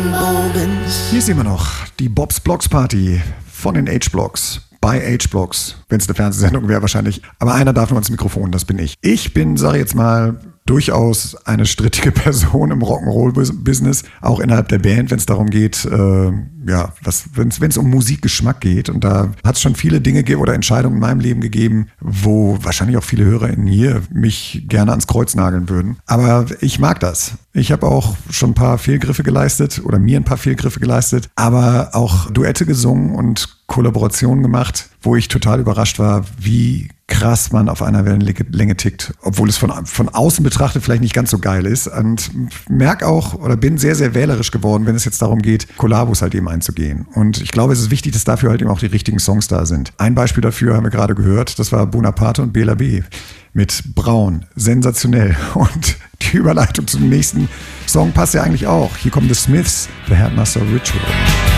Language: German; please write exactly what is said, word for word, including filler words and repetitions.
Hier ist immer noch die Bob's Blocks Party von den H-Blocks. Bei H-Blocks, wenn es eine Fernsehsendung wäre wahrscheinlich. Aber einer darf nur ans Mikrofon, das bin ich. Ich bin, sage ich jetzt mal, durchaus eine strittige Person im Rock'n'Roll-Business, auch innerhalb der Band, wenn es darum geht, äh, ja, wenn es um Musikgeschmack geht. Und da hat es schon viele Dinge ge- oder Entscheidungen in meinem Leben gegeben, wo wahrscheinlich auch viele HörerInnen hier mich gerne ans Kreuz nageln würden. Aber ich mag das. Ich habe auch schon ein paar Fehlgriffe geleistet oder mir ein paar Fehlgriffe geleistet, aber auch Duette gesungen und Kollaborationen gemacht, wo ich total überrascht war, wie krass man auf einer Wellenlänge tickt, obwohl es von, von außen betrachtet vielleicht nicht ganz so geil ist. Und merke auch oder bin sehr, sehr wählerisch geworden, wenn es jetzt darum geht, Kollabos halt eben einzugehen. Und ich glaube, es ist wichtig, dass dafür halt eben auch die richtigen Songs da sind. Ein Beispiel dafür haben wir gerade gehört, das war Bonaparte und Bela B. mit Braun. Sensationell. Und die Überleitung zum nächsten Song passt ja eigentlich auch. Hier kommen The Smiths, The Headmaster Ritual.